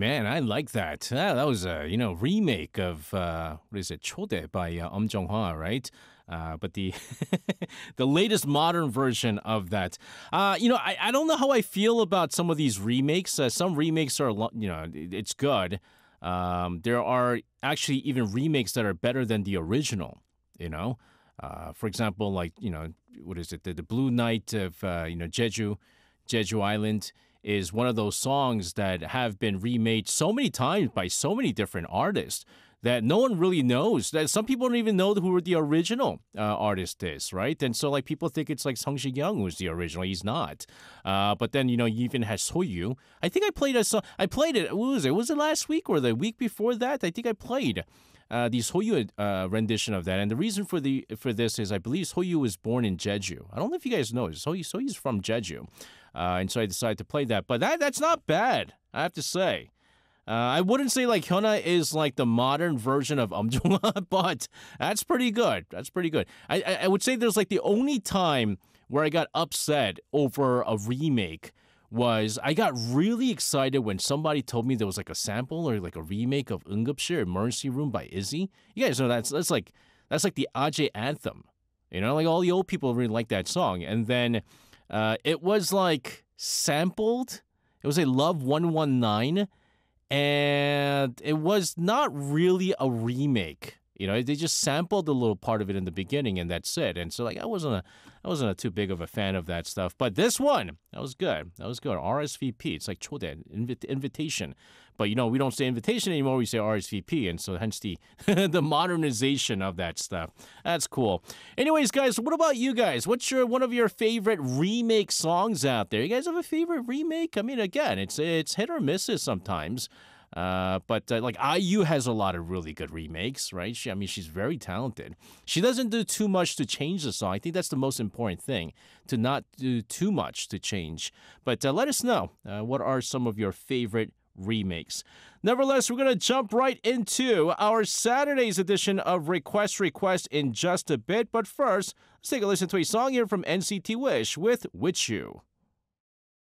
Man, I like that. That was a remake of what is it, Chode by Jung-hwa, right? But the the latest modern version of that. I don't know how I feel about some of these remakes. Some remakes are it's good. There are actually even remakes that are better than the original. You know, for example, like what is it? The Blue Night of Jeju Island is one of those songs that have been remade so many times by so many different artists that no one really knows. That some people don't even know who the original artist is, right? And so like people think it's like Sung Shi Young who's the original. He's not. But then you even has Soyu. I think I played a song. I played it. What was it? Was it last week or the week before that? I think I played the Soyu rendition of that. And the reason for this is I believe Soyu was born in Jeju. I don't know if you guys know. Soyu's from Jeju. And so I decided to play that. But that's not bad, I have to say. I wouldn't say like Hyuna is like the modern version of Jung-hwa, but that's pretty good. That's pretty good. I would say there's like the only time where I got upset over a remake was I got really excited when somebody told me there was like a sample or like a remake of Eungupshir Emergency Room by Izzy. You guys know that's like the Ajay anthem. Like all the old people really like that song. And then it was like sampled. It was a Love 119, and it was not really a remake. They just sampled a little part of it in the beginning, and that's it. And so, like, I wasn't too big of a fan of that stuff. But this one, that was good. That was good. RSVP. It's like 초대, invitation. But we don't say invitation anymore. We say RSVP, and so hence the the modernization of that stuff. That's cool. Anyways, guys, what about you guys? What's one of your favorite remake songs out there? You guys have a favorite remake? I mean, again, it's hit or misses sometimes. But like IU has a lot of really good remakes, right? She's very talented. She doesn't do too much to change the song. I think that's the most important thing, to not do too much to change. But let us know, what are some of your favorite remakes. Nevertheless, we're going to jump right into our Saturday's edition of Request in just a bit. But first, let's take a listen to a song here from NCT Wish with You.